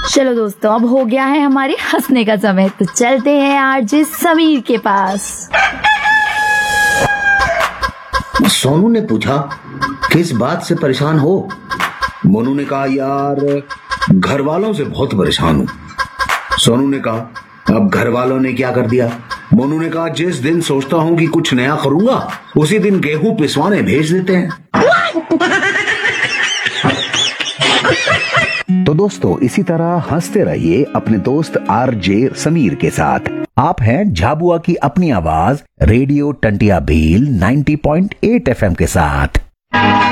चलो दोस्तों, अब हो गया है हमारे हंसने का समय, तो चलते हैं आरजे समीर के पास। सोनू ने पूछा, किस बात से परेशान हो? मोनू ने कहा, यार घर वालों से बहुत परेशान हूं। सोनू ने कहा, अब घर वालों ने क्या कर दिया? मोनू ने कहा, जिस दिन सोचता हूं कि कुछ नया करूंगा उसी दिन गेहूं पिसवाने भेज देते हैं। तो दोस्तों, इसी तरह हंसते रहिए अपने दोस्त आरजे समीर के साथ। आप हैं झाबुआ की अपनी आवाज रेडियो टंटिया भील 90.8 FM के साथ।